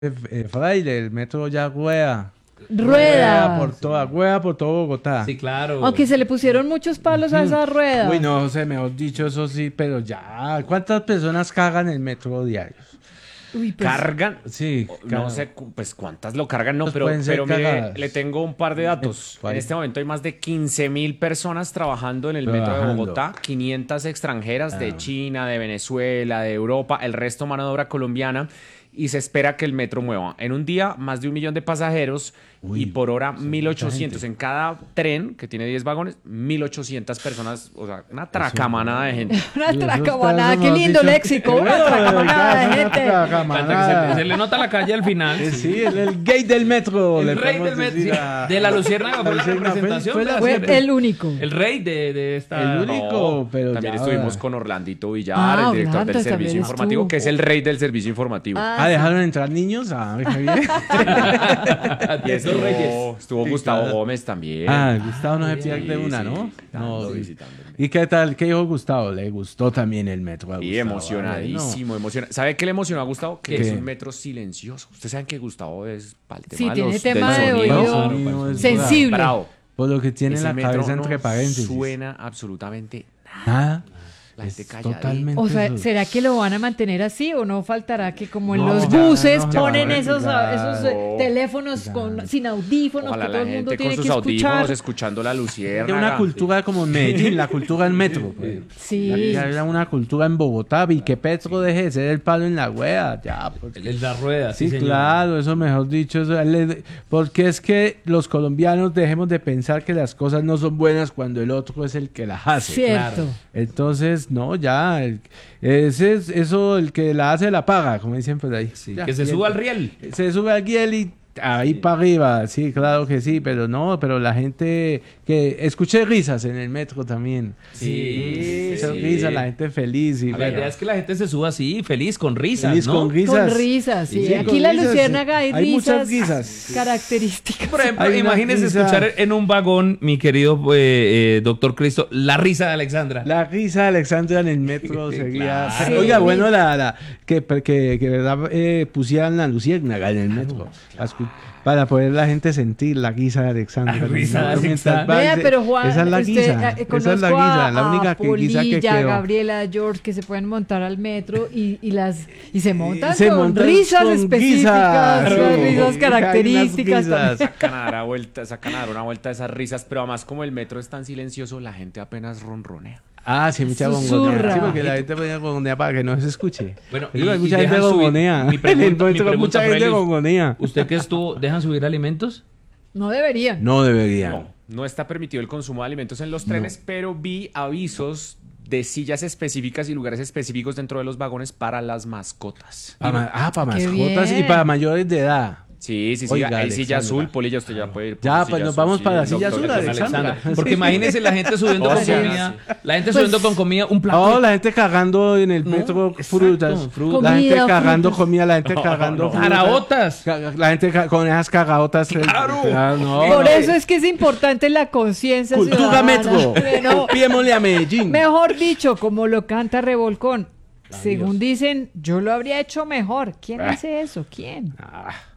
Fraile, el metro ya rueda. Rueda por todo Bogotá. Sí, claro. Aunque se le pusieron muchos palos a esa rueda. Uy, no sé, mejor dicho, eso sí, pero ya. ¿Cuántas personas cagan el metro diarios? Uy, pues, ¿Cargan? Sí, No sé, pues cuántas lo cargan, no, Pues pero, pueden ser pero mire, cagadas. le tengo un par de datos. ¿Cuál? En este momento hay más de 15.000 personas trabajando en el metro de Trabajando. Bogotá, 500 extranjeras de China, de Venezuela, de Europa, el resto mano de obra colombiana, y se espera que el metro mueva en un día más de 1 millón de pasajeros y por hora 1.800. En cada tren, que tiene 10 vagones, 1.800 personas, o sea, una tracamanada de gente. una Eso tracamanada, está, qué mejor lindo dicho. léxico, una tracamanada de gente. Falta que se le nota la calle al final. Sí, el gay del metro. El le rey podemos del metro. decir Sí, de la Luciérnaga fue la Luciérnaga representación. fue la- Fue ¿verdad? el único. El rey de esta. El único, pero También ya, estuvimos ahora. con Orlandito Villar, Ah, el director Orlando del también servicio informativo, estuvo. que es el rey del servicio informativo. Ah, ¿dejaron entrar niños? Ah, qué bien. Y Esos reyes. estuvo Sí, Gustavo claro. Gómez también. Ah, Gustavo no se Sí, pierde una, sí, ¿no? visitando, No, sí. visitando el metro. ¿Y qué tal? ¿Qué dijo Gustavo? Le gustó también el metro a Y Gustavo. emocionadísimo, emocionado. ¿Sabe qué le emocionó a Gustavo? Que ¿Qué? es un metro silencioso. Ustedes saben que Gustavo es para el tema Sí, de tiene los- tema del de sonido. oído Sonido es sensible. Bravo. Por lo que tiene Ese la metro cabeza no entre paréntesis. suena absolutamente Nada. la gente Es calladita. totalmente O sea, eso. ¿será que lo van a mantener así o no faltará que como en No, los ya, buses no, ponen ya, esos claro, teléfonos sin audífonos Ojalá que todo la el mundo gente con tiene sus que audífonos escuchar? escuchando la Hay Luciérnaga. una cultura como en Medellín, la cultura del metro. Pues. Sí. Ya era una cultura en Bogotá y que Petro deje de ser el palo en la rueda. Ya, pues. El de la rueda, Sí, señor. claro, eso mejor dicho. Porque es que los colombianos dejemos de pensar que las cosas no son buenas cuando el otro es el que las hace. Cierto. Entonces, no, ya. Eso, el que la hace, la paga, como dicen por ahí. Sí, Ya, que se y suba al riel. se sube al guiel y ahí para arriba. Sí, claro que sí, pero no, pero la gente que escuché risas en el metro también. Sí, Esas sí. risas, la gente feliz. Y La bueno, idea es que la gente se suba así, feliz, con risas, feliz ¿no? con risas. Con risas, sí. Sí, Aquí con la risas, Luciérnaga hay muchas risas risas. características. Por ejemplo, Hay una imagínese risa. escuchar en un vagón, mi querido doctor Cristo, la risa de Alexandra. La risa de Alexandra en el metro sería... Claro. Oiga, Sí. bueno, que verdad pusieran la luciérnaga en el metro. Para poder la gente sentir la risa de Alexandra. La risa de Mientras Alexandra. va- Vea, pero Juan, esa es la usted, guisa. Esa conozco es la guisa, a, la única a guisa que Polilla, quedó. Gabriela, George, que se pueden montar al metro y se montan Se con montan risas con específicas, guisas. con risas Hay características. unas también. risas. Sacan a dar una vuelta a esas risas, pero además como el metro es tan silencioso, la gente apenas ronronea. Ah, sí, mucha Susurra. gongonea. Sí, porque la gente ponía gongonea para que no se escuche. Bueno, Digo, hay y mucha gente dejan subir- gongonea. mi pregunta- En el mi metro pregunta, mucha gente Freddy, gongonea. ¿Usted que estuvo, dejan subir alimentos? No deberían. No debería. No está permitido el consumo de alimentos en los trenes, pero vi avisos de sillas específicas y lugares específicos dentro de los vagones para las mascotas. Para Qué mascotas y bien. para mayores de edad. Sí, Oiga, hay silla Alexandra. azul, Polilla, usted ya puede ir por Ya, la pues silla nos vamos sí, para la el silla doctor azul, de Alexandra. Porque imagínese la gente subiendo O con sea, comida, la gente Pues- subiendo con comida, un plato. Oh, la gente cagando en el metro exacto, frutas. frutas. La gente Comida, cagando frutas. comida, la gente cagando frutas. Jaraotas. La gente con esas cagaotas. Claro. No. Por eso es que es importante la conciencia Cultura ciudadana. metro. No, Copiémosle a Medellín. mejor dicho, como lo canta Revolcón. Según dicen, yo lo habría hecho mejor. ¿Quién hace eso? ¿Quién? Ah,